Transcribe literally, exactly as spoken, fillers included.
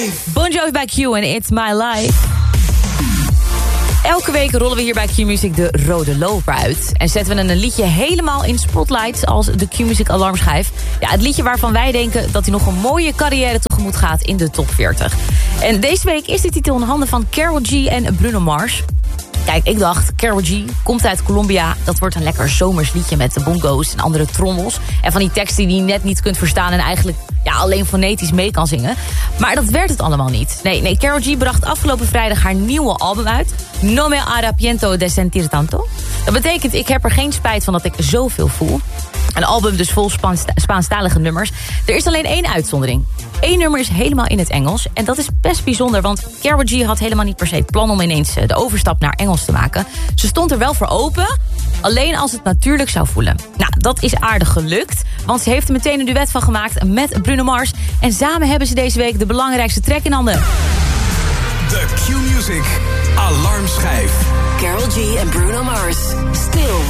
Bon Jovi bij Q en It's My Life. Elke week rollen we hier bij Q-Music de rode loper uit. En zetten we een liedje helemaal in spotlight als de Q-Music alarmschijf. Ja, het liedje waarvan wij denken dat hij nog een mooie carrière tegemoet gaat in de top veertig. En deze week is de titel in handen van Karol G en Bruno Mars. Kijk, ik dacht, Karol G komt uit Colombia. Dat wordt een lekker zomers liedje met de bongo's en andere trommels. En van die teksten die je net niet kunt verstaan en eigenlijk ja, alleen fonetisch mee kan zingen. Maar dat werd het allemaal niet. Nee, nee, Karol G bracht afgelopen vrijdag haar nieuwe album uit. No me arrepiento de sentir tanto. Dat betekent, ik heb er geen spijt van dat ik zoveel voel. Een album dus vol Spaansta- Spaanstalige nummers. Er is alleen één uitzondering. Eén nummer is helemaal in het Engels. En dat is best bijzonder, want Karol G had helemaal niet per se het plan om ineens de overstap naar Engels te maken. Ze stond er wel voor open, alleen als het natuurlijk zou voelen. Nou, dat is aardig gelukt, want ze heeft er meteen een duet van gemaakt met Bruno Mars. En samen hebben ze deze week de belangrijkste track in handen. De Q-Music alarmschijf. Karol G en Bruno Mars. Still.